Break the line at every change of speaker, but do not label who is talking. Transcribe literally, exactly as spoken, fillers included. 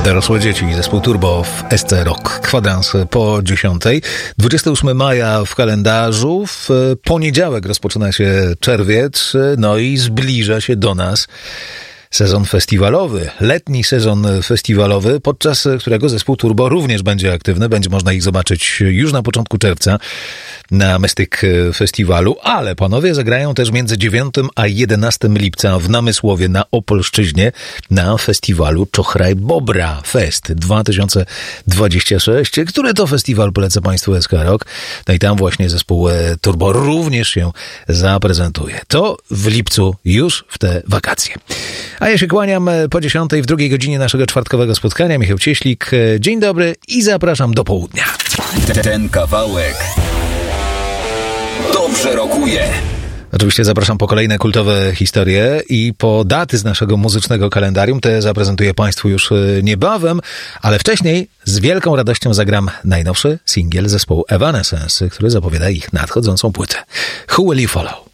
Dorosłe dzieci, zespół Turbo w S C Rock. Kwadrans po dziesiątej. dwudziestego ósmego maja w kalendarzu. W poniedziałek rozpoczyna się czerwiec, no i zbliża się do nas sezon festiwalowy, letni sezon festiwalowy, podczas którego zespół Turbo również będzie aktywny. Będzie można ich zobaczyć już na początku czerwca na Mystic Festiwalu, ale panowie zagrają też między dziewiątego a jedenastego lipca w Namysłowie na Opolszczyźnie na festiwalu Czochraj Bobra Fest dwa tysiące dwudziesty szósty. Który to festiwal polecę Państwu S K Rock. No i tam właśnie zespół Turbo również się zaprezentuje. To w lipcu już w te wakacje. A ja się kłaniam po dziesiątej w drugiej godzinie naszego czwartkowego spotkania. Michał Cieślik. Dzień dobry i zapraszam do południa.
Ten kawałek dobrze rokuje.
Oczywiście zapraszam po kolejne kultowe historie i po daty z naszego muzycznego kalendarium. Te zaprezentuję Państwu już niebawem, ale wcześniej z wielką radością zagram najnowszy singiel zespołu Evanescence, który zapowiada ich nadchodzącą płytę. Who Will You Follow?